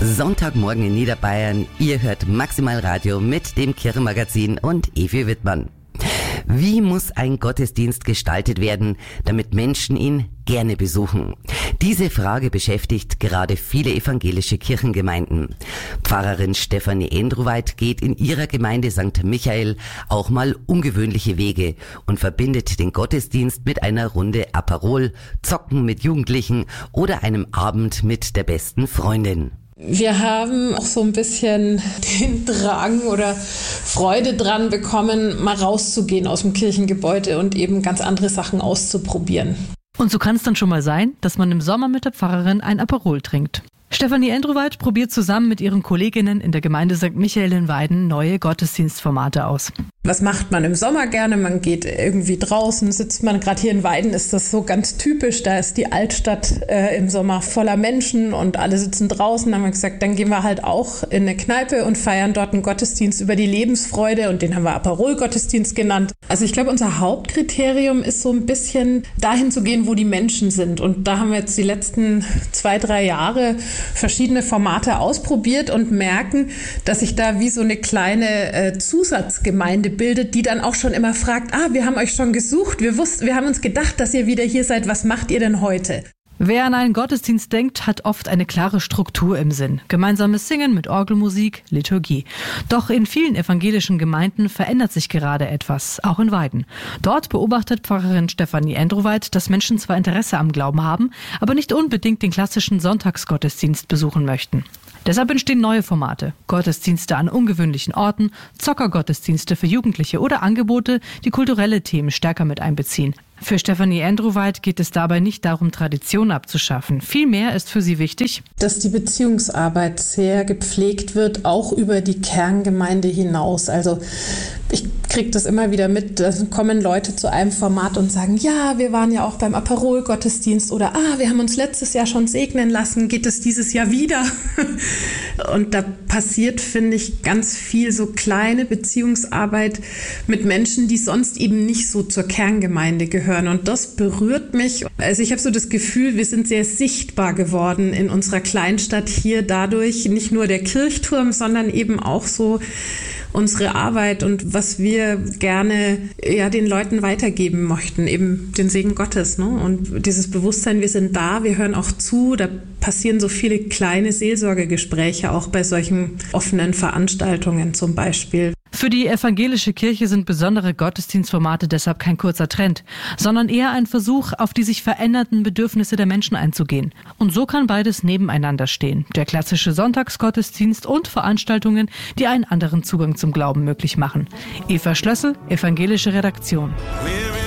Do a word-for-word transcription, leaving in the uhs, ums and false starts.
Sonntagmorgen in Niederbayern. Ihr hört Maximal Radio mit dem Kirchenmagazin und Evi Wittmann. Wie muss ein Gottesdienst gestaltet werden, damit Menschen ihn gerne besuchen? Diese Frage beschäftigt gerade viele evangelische Kirchengemeinden. Pfarrerin Stefanie Endruweit geht in ihrer Gemeinde Sankt Michael auch mal ungewöhnliche Wege und verbindet den Gottesdienst mit einer Runde Aperol, Zocken mit Jugendlichen oder einem Abend mit der besten Freundin. Wir haben auch so ein bisschen den Drang oder Freude dran bekommen, mal rauszugehen aus dem Kirchengebäude und eben ganz andere Sachen auszuprobieren. Und so kann es dann schon mal sein, dass man im Sommer mit der Pfarrerin ein Aperol trinkt. Stefanie Endruweit probiert zusammen mit ihren Kolleginnen in der Gemeinde Sankt Michael in Weiden neue Gottesdienstformate aus. Was macht man im Sommer gerne? Man geht irgendwie draußen, sitzt man, gerade hier in Weiden ist das so ganz typisch, da ist die Altstadt äh, im Sommer voller Menschen und alle sitzen draußen. Da haben wir gesagt, dann gehen wir halt auch in eine Kneipe und feiern dort einen Gottesdienst über die Lebensfreude und den haben wir Aperol-Gottesdienst genannt. Also ich glaube, unser Hauptkriterium ist so ein bisschen dahin zu gehen, wo die Menschen sind, und da haben wir jetzt die letzten zwei, drei Jahre verschiedene Formate ausprobiert und merken, dass sich da wie so eine kleine äh, Zusatzgemeinde bildet, die dann auch schon immer fragt, ah, wir haben euch schon gesucht, wir wussten, wir haben uns gedacht, dass ihr wieder hier seid, was macht ihr denn heute? Wer an einen Gottesdienst denkt, hat oft eine klare Struktur im Sinn. Gemeinsames Singen mit Orgelmusik, Liturgie. Doch in vielen evangelischen Gemeinden verändert sich gerade etwas, auch in Weiden. Dort beobachtet Pfarrerin Stefanie Endruweit, dass Menschen zwar Interesse am Glauben haben, aber nicht unbedingt den klassischen Sonntagsgottesdienst besuchen möchten. Deshalb entstehen neue Formate, Gottesdienste an ungewöhnlichen Orten, Zockergottesdienste für Jugendliche oder Angebote, die kulturelle Themen stärker mit einbeziehen. Für Stefanie Endruweit geht es dabei nicht darum, Tradition abzuschaffen. Vielmehr ist für sie wichtig, dass die Beziehungsarbeit sehr gepflegt wird, auch über die Kerngemeinde hinaus. Also ich kriege das immer wieder mit, da kommen Leute zu einem Format und sagen, ja, wir waren ja auch beim Aperol-Gottesdienst oder ah, wir haben uns letztes Jahr schon segnen lassen, geht es dieses Jahr wieder? Und da passiert, finde ich, ganz viel so kleine Beziehungsarbeit mit Menschen, die sonst eben nicht so zur Kerngemeinde gehören. Und das berührt mich. Also ich habe so das Gefühl, wir sind sehr sichtbar geworden in unserer Kleinstadt hier dadurch, nicht nur der Kirchturm, sondern eben auch so unsere Arbeit und was wir gerne ja den Leuten weitergeben möchten, eben den Segen Gottes, ne? Und dieses Bewusstsein, wir sind da, wir hören auch zu, da passieren so viele kleine Seelsorgegespräche auch bei solchen offenen Veranstaltungen zum Beispiel. Für die evangelische Kirche sind besondere Gottesdienstformate deshalb kein kurzer Trend, sondern eher ein Versuch, auf die sich veränderten Bedürfnisse der Menschen einzugehen. Und so kann beides nebeneinander stehen. Der klassische Sonntagsgottesdienst und Veranstaltungen, die einen anderen Zugang zum Glauben möglich machen. Eva Schlössel, evangelische Redaktion.